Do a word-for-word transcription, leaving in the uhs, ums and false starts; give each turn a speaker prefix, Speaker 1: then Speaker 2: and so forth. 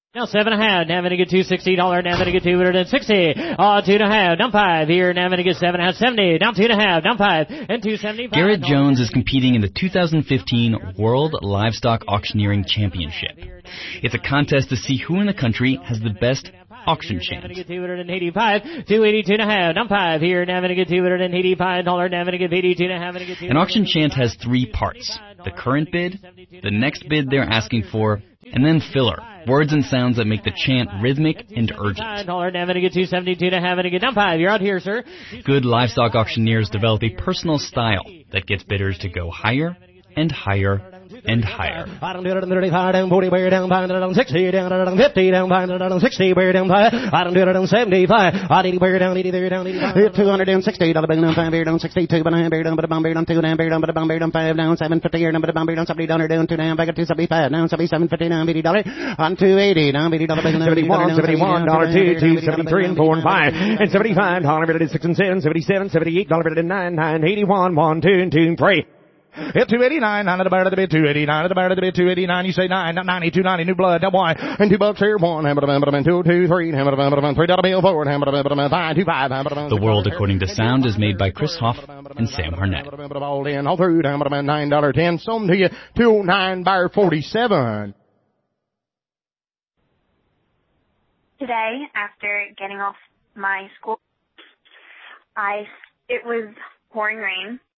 Speaker 1: Now seven and a half, now going to get two sixty dollars, now going to get two hundred sixty. Uh, two and a half, down five here, now going to get seven and a half, seventy, down two and a half, down five, and two seventy-five.
Speaker 2: Garrett Jones is competing in the two thousand fifteen World Livestock Auctioneering Championship. It's a contest to see who in the country has the best auction chant.
Speaker 1: Now going to get two hundred eighty-five, two eighty-two and a half, down five here, now going to get two hundred eighty-five dollars, now going to get eighty-two and a half.
Speaker 2: An auction chant has three parts: the current bid, the next bid they're asking for, and then filler, words and sounds that make the chant rhythmic and urgent.
Speaker 1: Now going to get two seventy-two and a half, and get down five. You're out here, sir.
Speaker 2: Good livestock auctioneers develop a personal style that gets bidders to go higher and higher and higher.
Speaker 1: I don't do it on thirty-five, down forty, bear down, find it on sixty, down on fifty, down, find it on sixty, bear down five. I don't do it on seventy-five. I need to bear down, eighty, bear down, eighty-five. two hundred sixty, dollar bear down, five, bear down, sixty-two, but I bear down, but a bomb, bear down, two, down, bear down, but a bomb, bear down, five, down, seven fifty, here, down, but a bomb, bear down, seventy, down, down, two, down, back at two seventy-five, down, seventy-seven fifty, down, eighty dollars, on two eighty, down, eighty dollars,
Speaker 3: seventy-one, seventy-one, dollar two, two, seventy-three, and four, and five, and seventy-five, dollar better than six and seven, seventy-seven, seventy-eight, dollar better than nine, nine, eighty-one, one, two, and two, and three. Hit two eighty-nine, nine at the bar of the bid, two eighty-nine at the bar of the bid, two eighty-nine, you say nine, ninety, two ninety, new blood, that one, and two bucks here, one, hammer, hammer, two, two, three, hammer, hammer, three dollar bill, forward, hammer, hammer, five, two, five, hammer,
Speaker 2: The World According to Sound is made by Chris Hoff and Sam Harnett.
Speaker 3: All in, all through, hammer, nine dollar ten, some to you, two, nine, bar, forty-seven.
Speaker 4: Today, after getting off my school, I, it was pouring rain.